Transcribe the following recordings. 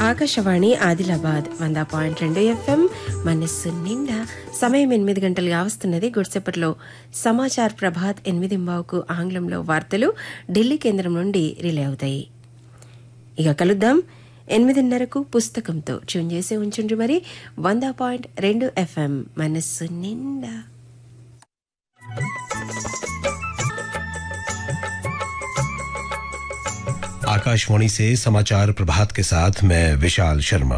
Akashvani Adilabad 100.2 FM మనస్సు నిండా సమయం 8 గంటలుగా వస్తున్నది. గుడిసెప్పట్లో సమాచార్ ప్రభాత్ 8:15కు ఆంగ్లంలో వార్తలు ఢిల్లీ కేంద్రం నుండి రిలే అవుతాయి. ఇక కలుద్దాం 8:30కు పుస్తకంతో ట్యూన్ చేసి ఉంచుండ్రి. మరి 100.2 FM మనస్సు నిండా. आकाशवाणी से समाचार प्रभात के साथ मैं विशाल शर्मा।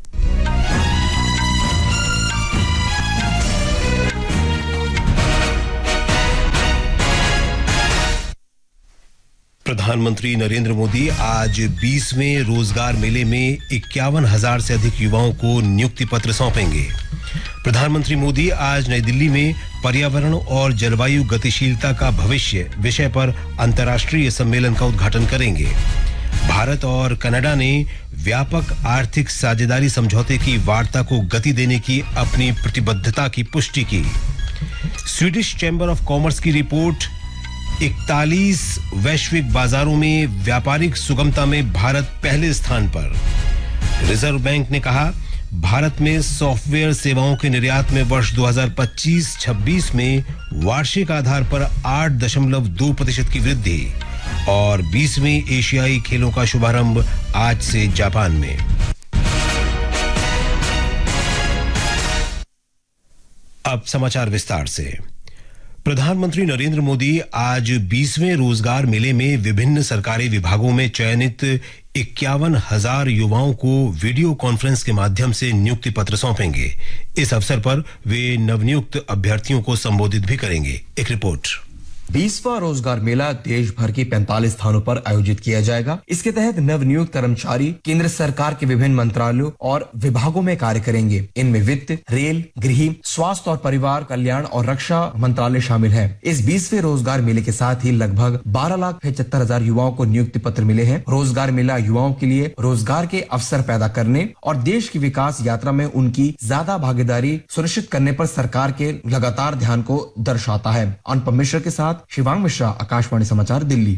प्रधानमंत्री नरेंद्र मोदी आज 20वें रोजगार मेले में 51,000 से अधिक युवाओं को नियुक्ति पत्र सौंपेंगे। प्रधानमंत्री मोदी आज नई दिल्ली में पर्यावरण और जलवायु गतिशीलता का भविष्य विषय पर अंतर्राष्ट्रीय सम्मेलन का उद्घाटन करेंगे। भारत और कनाडा ने व्यापक आर्थिक साझेदारी समझौते की वार्ता को गति देने की अपनी प्रतिबद्धता की पुष्टि की। स्वीडिश चैम्बर ऑफ कॉमर्स की रिपोर्ट 41 वैश्विक बाजारों में व्यापारिक सुगमता में भारत पहले स्थान पर। रिजर्व बैंक ने कहा भारत में सॉफ्टवेयर सेवाओं के निर्यात में वर्ष 2025-26 में वार्षिक आधार पर 8.2% की वृद्धि। और 20वें एशियाई खेलों का शुभारंभ आज से जापान में। अब समाचार विस्तार से। प्रधानमंत्री नरेंद्र मोदी आज 20वें रोजगार मेले में विभिन्न सरकारी विभागों में चयनित 51,000 युवाओं को वीडियो कॉन्फ्रेंस के माध्यम से नियुक्ति पत्र सौंपेंगे। इस अवसर पर वे नवनियुक्त अभ्यर्थियों को संबोधित भी करेंगे। एक रिपोर्ट। 20वां रोजगार मेला देश भर के 45 स्थानों पर आयोजित किया जाएगा। इसके तहत नवनियुक्त कर्मचारी केंद्र सरकार के विभिन्न मंत्रालयों और विभागों में कार्य करेंगे। इनमें वित्त, रेल, गृह, स्वास्थ्य और परिवार कल्याण और रक्षा मंत्रालय शामिल है। इस 20वें रोजगार मेले के साथ ही लगभग 12,75,000 युवाओं को नियुक्ति पत्र मिले हैं। रोजगार मेला युवाओं के लिए रोजगार के अवसर पैदा करने और देश की विकास यात्रा में उनकी ज्यादा भागीदारी सुनिश्चित करने पर सरकार के लगातार ध्यान को दर्शाता है। अनुपम मिश्र के साथ शिवांग मिश्रा, आकाशवाणी समाचार, दिल्ली।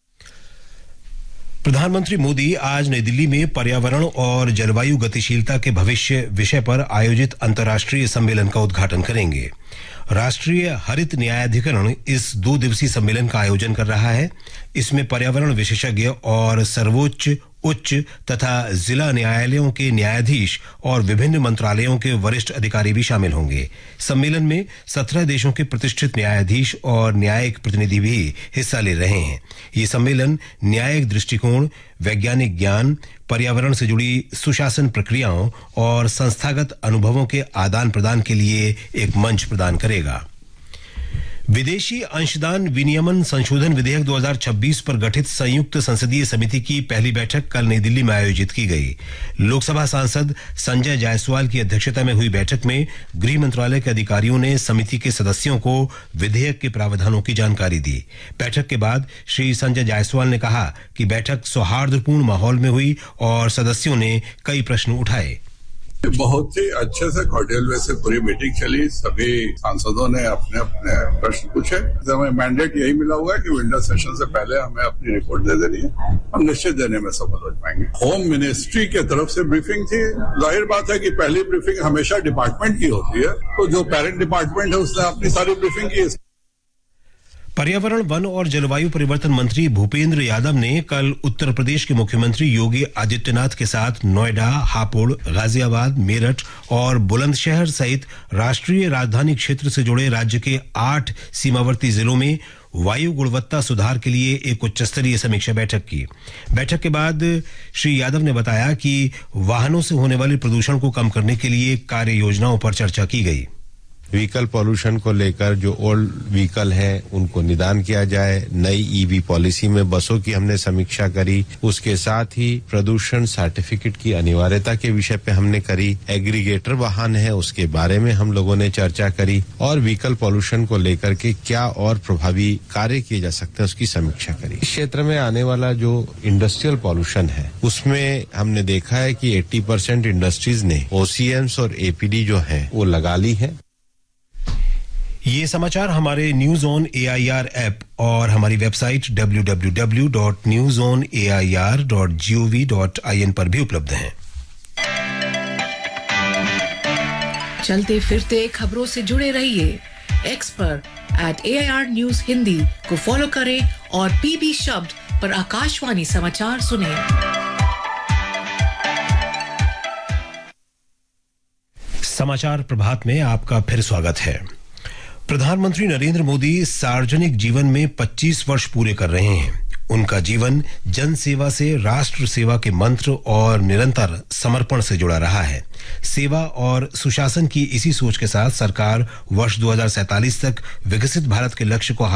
प्रधानमंत्री मोदी आज नई दिल्ली में पर्यावरण और जलवायु गतिशीलता के भविष्य विषय पर आयोजित अंतर्राष्ट्रीय सम्मेलन का उद्घाटन करेंगे। राष्ट्रीय हरित न्यायाधिकरण इस 2 दिवसीय सम्मेलन का आयोजन कर रहा है। इसमें पर्यावरण विशेषज्ञ और सर्वोच्च, उच्च तथा जिला न्यायालयों के न्यायाधीश और विभिन्न मंत्रालयों के वरिष्ठ अधिकारी भी शामिल होंगे। सम्मेलन में 17 देशों के प्रतिष्ठित न्यायाधीश और न्यायिक प्रतिनिधि भी हिस्सा ले रहे हैं। ये सम्मेलन न्यायिक दृष्टिकोण, वैज्ञानिक ज्ञान, पर्यावरण से जुड़ी सुशासन प्रक्रियाओं और संस्थागत अनुभवों के आदान प्रदान के लिए एक मंच प्रदान करेगा। विदेशी अंशदान विनियमन संशोधन विधेयक 2026 पर गठित संयुक्त संसदीय समिति की पहली बैठक कल नई दिल्ली में आयोजित की गई। लोकसभा सांसद संजय जायसवाल की अध्यक्षता में हुई बैठक में गृह मंत्रालय के अधिकारियों ने समिति के सदस्यों को विधेयक के प्रावधानों की जानकारी दी। बैठक के बाद श्री संजय जायसवाल ने कहा कि बैठक सौहार्दपूर्ण माहौल में हुई और सदस्यों ने कई प्रश्न उठाए। बहुत ही अच्छे से कॉर्डियल वे से पूरी मीटिंग चली। सभी सांसदों ने अपने अपने प्रश्न पूछे। हमें मैंडेट यही मिला हुआ है कि विंटर सेशन से पहले हमें अपनी रिपोर्ट दे देनी है। हम निश्चित देने में सफल हो पाएंगे। होम मिनिस्ट्री के तरफ से ब्रीफिंग थी। जाहिर बात है कि पहली ब्रीफिंग हमेशा डिपार्टमेंट की होती है, तो जो पेरेंट डिपार्टमेंट है उसने अपनी सारी ब्रीफिंग की। पर्यावरण, वन और जलवायु परिवर्तन मंत्री भूपेंद्र यादव ने कल उत्तर प्रदेश के मुख्यमंत्री योगी आदित्यनाथ के साथ नोएडा, हापुड़, गाजियाबाद, मेरठ और बुलंदशहर सहित राष्ट्रीय राजधानी क्षेत्र से जुड़े राज्य के 8 सीमावर्ती जिलों में वायु गुणवत्ता सुधार के लिए एक उच्च स्तरीय समीक्षा बैठक की। बैठक के बाद श्री यादव ने बताया कि वाहनों से होने वाले प्रदूषण को कम करने के लिए कार्य योजनाओं पर चर्चा की गई। व्हीकल पॉल्यूशन को लेकर जो ओल्ड व्हीकल है उनको निदान किया जाए। नई ईवी पॉलिसी में बसों की हमने समीक्षा करी। उसके साथ ही प्रदूषण सर्टिफिकेट की अनिवार्यता के विषय पे हमने करी। एग्रीगेटर वाहन है उसके बारे में हम लोगों ने चर्चा करी और व्हीकल पॉल्यूशन को लेकर के क्या और प्रभावी कार्य किए जा सकते हैं उसकी समीक्षा करी। इस क्षेत्र में आने वाला जो इंडस्ट्रियल पॉल्यूशन है उसमें हमने देखा है कि 80% इंडस्ट्रीज ने OCMs और APD जो है वो लगा ली है। ये समाचार हमारे न्यूज ऑन AIR ऐप और हमारी वेबसाइट www.newsonair.gov.in पर भी उपलब्ध हैं। चलते फिरते खबरों से जुड़े रहिए। एक्स पर @AIR News हिंदी को फॉलो करें और PB शब्द पर आकाशवाणी समाचार सुनें। समाचार प्रभात में आपका फिर स्वागत है। प्रधानमंत्री नरेंद्र मोदी सार्वजनिक जीवन में 25 वर्ष पूरे कर रहे हैं। उनका जीवन जन सेवा से राष्ट्र सेवा के मंत्र और निरंतर समर्पण से जुड़ा रहा है। सेवा और सुशासन की इसी सोच के साथ सरकार वर्ष 2047 तक विकसित भारत के लक्ष्य को